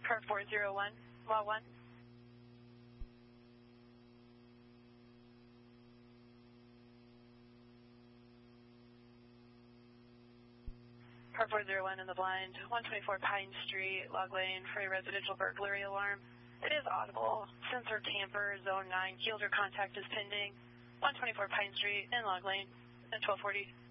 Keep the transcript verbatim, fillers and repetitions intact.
Car four zero one, law one. Car four zero one in the blind, one twenty-four Pine Street, log lane for a residential burglary alarm. It is audible. Sensor tamper, zone nine, key holder contact is pending. one twenty-four Pine Street in log lane at twelve forty.